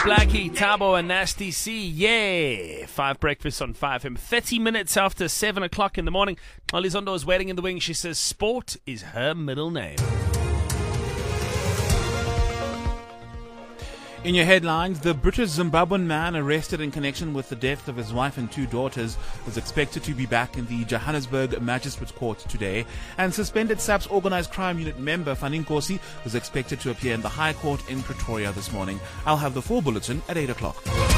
Blackie, Tabo and Nasty C, yeah. 5 breakfasts on 5 30 minutes after 7 o'clock in the morning. Elizondo is waiting in the wing. She says sport is her middle name. In your headlines, the British Zimbabwean man arrested in connection with the death of his wife and 2 daughters is expected to be back in the Johannesburg Magistrates Court today. And suspended SAP's Organised Crime Unit member Fanny Nkosi is expected to appear in the High Court in Pretoria this morning. I'll have the full bulletin at 8 o'clock.